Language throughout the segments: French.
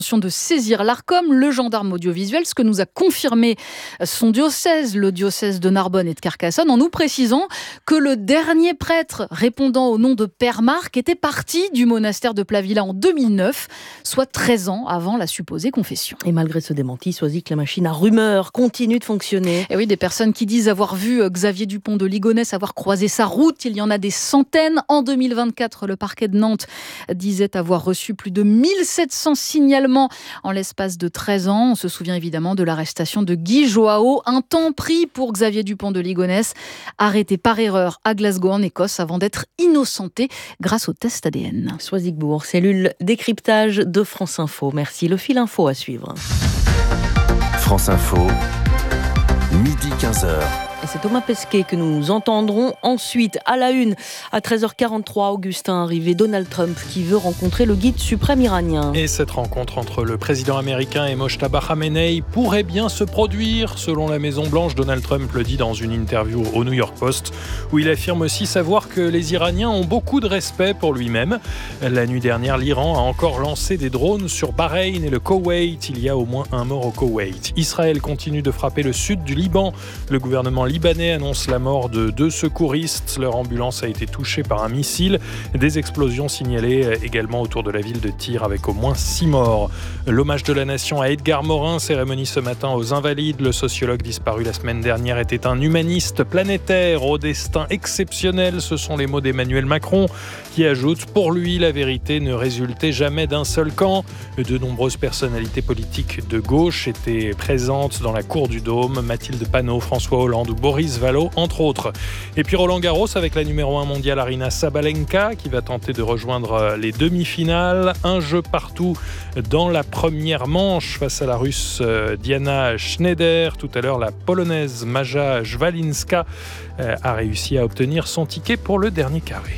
de saisir l'Arcom, le gendarme audiovisuel, ce que nous a confirmé son diocèse, le diocèse de Narbonne et de Carcassonne, en nous précisant que le dernier prêtre répondant au nom de Père Marc était parti du monastère de Plavilla en 2009, soit 13 ans avant la supposée confession. Et malgré ce démenti, Soisy que la machine à rumeurs continue de fonctionner. Et oui, des personnes qui disent avoir vu Xavier Dupont de Ligonnès avoir croisé sa route, il y en a des centaines. En 2024, le parquet de Nantes disait avoir reçu plus de 1700 signalements en l'espace de 13 ans. On se souvient évidemment de l'arrestation de Guy Joao, un temps pris pour Xavier Dupont de Ligonnès, arrêté par erreur à Glasgow en Écosse avant d'être innocenté grâce au test ADN. Soisy-Bourg, cellule décryptage de France Info. Merci. Le fil info à suivre. France Info, midi 15h. Et c'est Thomas Pesquet que nous entendrons ensuite. À la une, à 13h43, Augustin arrivé, Donald Trump qui veut rencontrer le guide suprême iranien. Et cette rencontre entre le président américain et Mojtaba Khamenei pourrait bien se produire, selon la Maison-Blanche. Donald Trump le dit dans une interview au New York Post, où il affirme aussi savoir que les Iraniens ont beaucoup de respect pour lui-même. La nuit dernière, l'Iran a encore lancé des drones sur Bahreïn et le Koweït. Il y a au moins un mort au Koweït. Israël continue de frapper le sud du Liban. Le gouvernement libanais annonce la mort de 2 secouristes. Leur ambulance a été touchée par un missile. Des explosions signalées également autour de la ville de Tyr avec au moins 6 morts. L'hommage de la nation à Edgar Morin, cérémonie ce matin aux Invalides. Le sociologue disparu la semaine dernière était un humaniste planétaire au destin exceptionnel. Ce sont les mots d'Emmanuel Macron qui ajoute: pour lui, la vérité ne résultait jamais d'un seul camp. De nombreuses personnalités politiques de gauche étaient présentes dans la cour du Dôme. Mathilde Panot, François Hollande ou Boris Vallaud, entre autres. Et puis Roland Garros avec la numéro 1 mondiale Aryna Sabalenka qui va tenter de rejoindre les demi-finales. Un jeu partout dans la première manche face à la Russe Diana Schneider. Tout à l'heure, la Polonaise Maja Jwalinska a réussi à obtenir son ticket pour le dernier carré.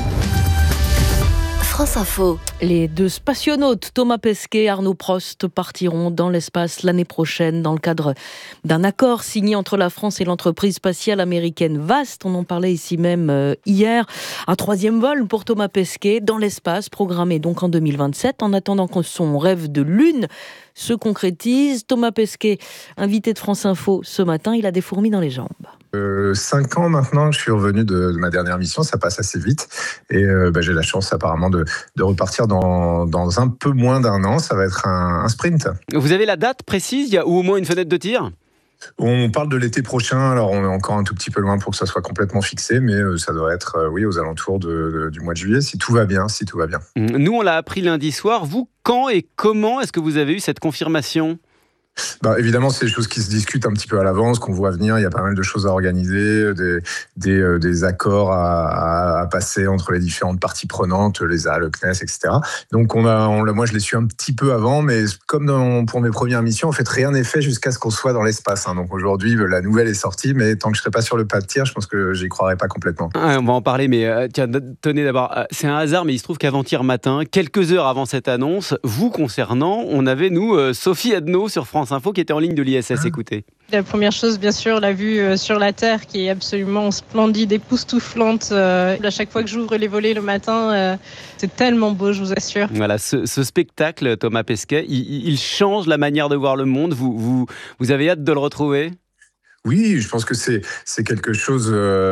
France Info. Les 2 spationautes, Thomas Pesquet et Arnaud Prost, partiront dans l'espace l'année prochaine dans le cadre d'un accord signé entre la France et l'entreprise spatiale américaine Vast. On en parlait ici même hier. Un 3e vol pour Thomas Pesquet dans l'espace, programmé donc en 2027. En attendant que son rêve de lune se concrétise, Thomas Pesquet, invité de France Info ce matin, il a des fourmis dans les jambes. 5 ans maintenant que je suis revenu de ma dernière mission, ça passe assez vite et j'ai la chance apparemment de repartir dans un peu moins d'un an. Ça va être un sprint. Vous avez la date précise ou au moins une fenêtre de tir ? On parle de l'été prochain, alors on est encore un tout petit peu loin pour que ça soit complètement fixé, mais ça doit être aux alentours du mois de juillet, si tout va bien. Nous, on l'a appris lundi soir. Vous, quand et comment est-ce que vous avez eu cette confirmation ? Évidemment, c'est des choses qui se discutent un petit peu à l'avance, qu'on voit venir. Il y a pas mal de choses à organiser, des accords à passer entre les différentes parties prenantes, l'ESA, le CNES, etc. Donc, moi, je l'ai su un petit peu avant, mais comme pour mes premières missions, en fait, rien n'est fait jusqu'à ce qu'on soit dans l'espace. Donc, aujourd'hui, la nouvelle est sortie, mais tant que je serai pas sur le pas de tir, je pense que j'y croirais pas complètement. On va en parler, mais tenez d'abord, c'est un hasard, mais il se trouve qu'avant-hier matin, quelques heures avant cette annonce, vous concernant, on avait, Sophie Adno sur France Info qui était en ligne de l'ISS. Écoutez. La première chose, bien sûr, la vue sur la Terre qui est absolument splendide, époustouflante. À chaque fois que j'ouvre les volets le matin, c'est tellement beau, je vous assure. Voilà, ce spectacle, Thomas Pesquet, il change la manière de voir le monde. Vous avez hâte de le retrouver ? Oui, je pense que c'est quelque chose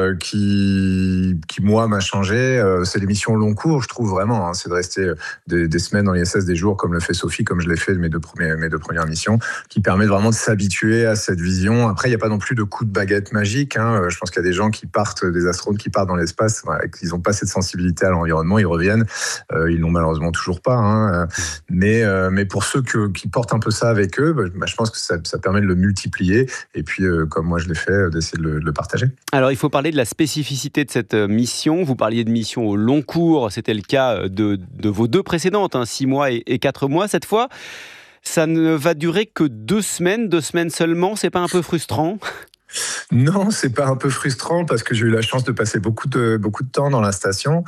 qui moi m'a changé. C'est l'émission long cours, je trouve vraiment. C'est de rester des semaines dans l'ISS, des jours, comme le fait Sophie, comme je l'ai fait de mes deux premières missions, qui permet vraiment de s'habituer à cette vision. Après, il n'y a pas non plus de coup de baguette magique. Je pense qu'il y a des gens qui partent, des astronautes qui partent dans l'espace, ils n'ont pas cette sensibilité à l'environnement, ils reviennent. Ils l'ont malheureusement toujours pas. Mais pour ceux qui portent un peu ça avec eux, je pense que ça permet de le multiplier. Et puis, comme moi je l'ai fait, d'essayer de le partager. Alors, il faut parler de la spécificité de cette mission. Vous parliez de mission au long cours. C'était le cas de vos 2 précédentes, 6 mois et 4 mois. Cette fois, ça ne va durer que 2 semaines seulement. C'est pas un peu frustrant ? Non, c'est pas un peu frustrant parce que j'ai eu la chance de passer beaucoup de temps dans la station.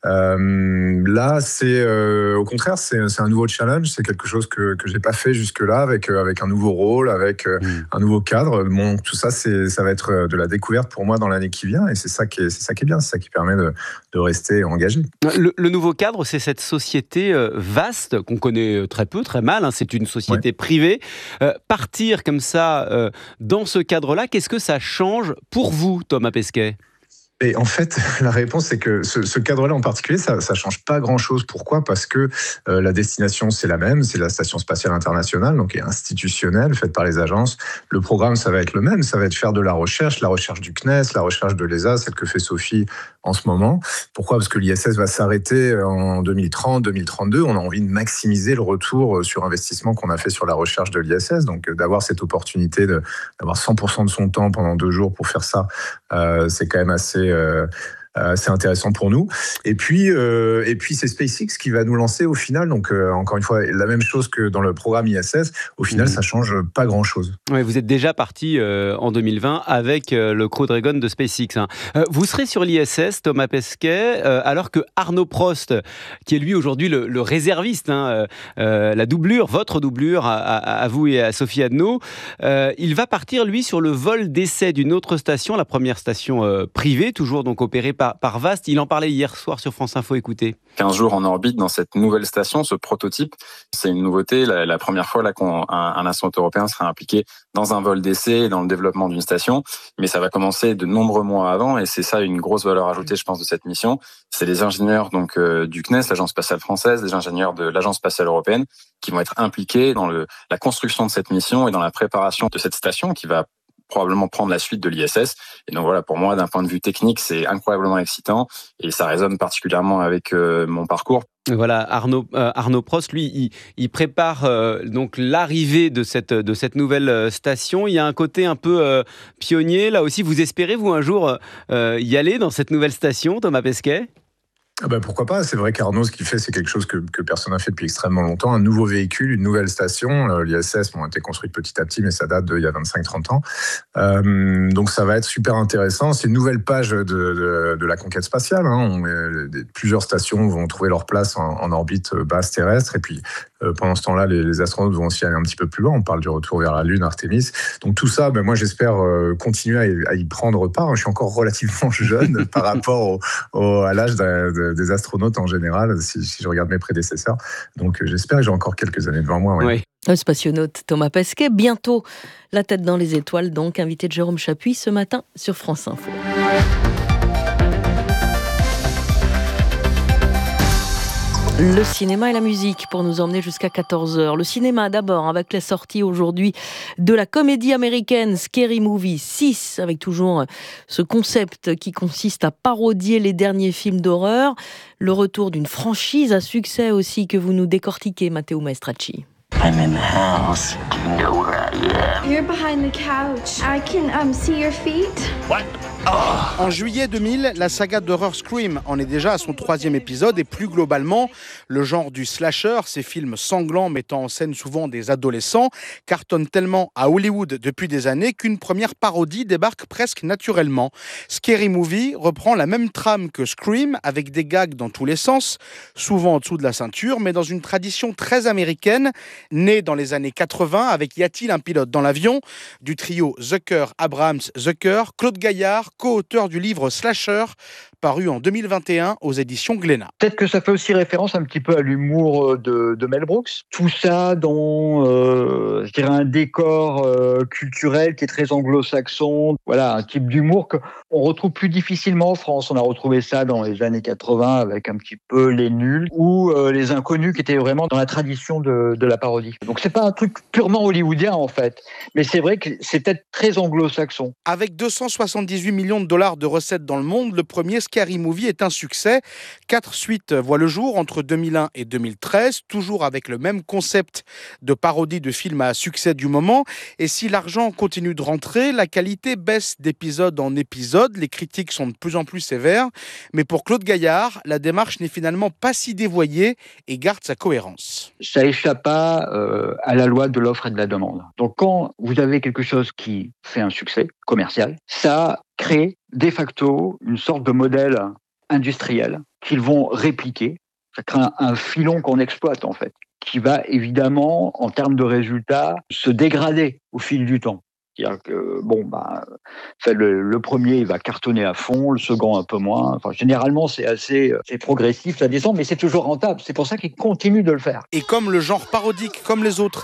Là, au contraire, c'est un nouveau challenge. C'est quelque chose que j'ai pas fait jusque-là avec un nouveau rôle, avec un nouveau cadre. Bon, tout ça, ça va être de la découverte pour moi dans l'année qui vient, et c'est ça qui est bien, c'est ça qui permet de rester engagé. Le nouveau cadre, c'est cette société vaste qu'on connaît très peu, très mal. C'est une société privée. Partir comme ça dans ce cadre-là, qu'est-ce que ça change pour vous, Thomas Pesquet ? Et en fait, la réponse, c'est que ce cadre-là en particulier, ça change pas grand-chose. Pourquoi ? Parce que la destination, c'est la même, c'est la Station Spatiale Internationale, donc institutionnelle, faite par les agences. Le programme, ça va être le même, ça va être faire de la recherche du CNES, la recherche de l'ESA, celle que fait Sophie en ce moment. Pourquoi ? Parce que l'ISS va s'arrêter en 2030, 2032. On a envie de maximiser le retour sur investissement qu'on a fait sur la recherche de l'ISS, donc d'avoir cette opportunité d'avoir 100% de son temps pendant 2 jours pour faire ça, c'est quand même assez intéressant pour nous. Et puis c'est SpaceX qui va nous lancer au final. Donc encore une fois, la même chose que dans le programme ISS. Au final, ça change pas grand-chose. Ouais, vous êtes déjà parti en 2020 avec le Crew Dragon de SpaceX. Vous serez sur l'ISS, Thomas Pesquet, alors que Arnaud Prost, qui est lui aujourd'hui le réserviste, la doublure, votre doublure à vous et à Sophie Adno, il va partir lui sur le vol d'essai d'une autre station, la première station privée, toujours donc opérée par Vast. Il en parlait hier soir sur France Info, écoutez. 15 jours en orbite dans cette nouvelle station, ce prototype, c'est une nouveauté. La première fois là qu'un astronaute européen sera impliqué dans un vol d'essai, dans le développement d'une station, mais ça va commencer de nombreux mois avant, et c'est ça une grosse valeur ajoutée, je pense, de cette mission. C'est les ingénieurs donc du CNES, l'Agence spatiale française, les ingénieurs de l'Agence spatiale européenne, qui vont être impliqués dans la construction de cette mission et dans la préparation de cette station qui va probablement prendre la suite de l'ISS. Et donc voilà, pour moi, d'un point de vue technique, c'est incroyablement excitant et ça résonne particulièrement avec mon parcours. Voilà, Arnaud Prost, lui, il prépare donc l'arrivée de cette nouvelle station. Il y a un côté un peu pionnier. Là aussi, vous espérez, vous, un jour y aller dans cette nouvelle station, Thomas Pesquet ? Pourquoi pas ? C'est vrai qu'Arnaud, ce qu'il fait, c'est quelque chose que personne n'a fait depuis extrêmement longtemps. Un nouveau véhicule, une nouvelle station. L'ISS a été construite petit à petit, mais ça date d'il y a 25-30 ans. Donc ça va être super intéressant. C'est une nouvelle page de la conquête spatiale. Plusieurs stations vont trouver leur place en orbite basse terrestre. Et puis, pendant ce temps-là, les astronautes vont aussi aller un petit peu plus loin. On parle du retour vers la Lune, Artemis. Donc tout ça, moi, j'espère continuer à y prendre part. Je suis encore relativement jeune par rapport à l'âge des astronautes en général, si je regarde mes prédécesseurs. Donc j'espère que j'ai encore quelques années devant moi. Oui. Le spationaute Thomas Pesquet, bientôt la tête dans les étoiles, donc invité de Jérôme Chapuis ce matin sur France Info. Le cinéma et la musique pour nous emmener jusqu'à 14h. Le cinéma d'abord avec la sortie aujourd'hui de la comédie américaine Scary Movie 6, avec toujours ce concept qui consiste à parodier les derniers films d'horreur. Le retour d'une franchise à succès aussi que vous nous décortiquez, Matteo Maestracci. I'm in the house. Do you know where I am? You're behind the couch. I can see your feet. What? Oh. En juillet 2000, la saga d'horreur Scream en est déjà à son 3e épisode et plus globalement, le genre du slasher, ces films sanglants mettant en scène souvent des adolescents, cartonne tellement à Hollywood depuis des années qu'une première parodie débarque presque naturellement. Scary Movie reprend la même trame que Scream avec des gags dans tous les sens, souvent en dessous de la ceinture, mais dans une tradition très américaine, née dans les années 80 avec Y a-t-il un pilote dans l'avion du trio Zucker, Abrams, Zucker, Claude Gaillard, co-auteur du livre Slasher, paru en 2021 aux éditions Glénat. Peut-être que ça fait aussi référence un petit peu à l'humour de Mel Brooks. Tout ça dans, je dirais, un décor culturel qui est très anglo-saxon. Voilà, un type d'humour qu'on retrouve plus difficilement en France. On a retrouvé ça dans les années 80 avec un petit peu Les Nuls ou Les Inconnus qui étaient vraiment dans la tradition de la parodie. Donc c'est pas un truc purement hollywoodien en fait, mais c'est vrai que c'est peut-être très anglo-saxon. Avec 278 millions de dollars de recettes dans le monde, le premier Scary Movie est un succès. 4 suites voient le jour entre 2001 et 2013, toujours avec le même concept de parodie de films à succès du moment. Et si l'argent continue de rentrer, la qualité baisse d'épisode en épisode. Les critiques sont de plus en plus sévères. Mais pour Claude Gaillard, la démarche n'est finalement pas si dévoyée et garde sa cohérence. Ça échappe pas à la loi de l'offre et de la demande. Donc quand vous avez quelque chose qui fait un succès commercial, ça crée de facto une sorte de modèle industriel qu'ils vont répliquer. Ça crée un filon qu'on exploite en fait, qui va évidemment, en termes de résultats, se dégrader au fil du temps. C'est-à-dire que, le premier, il va cartonner à fond, le second un peu moins. Enfin, généralement, c'est progressif, ça descend, mais c'est toujours rentable. C'est pour ça qu'il continue de le faire. Et comme le genre parodique, comme les autres,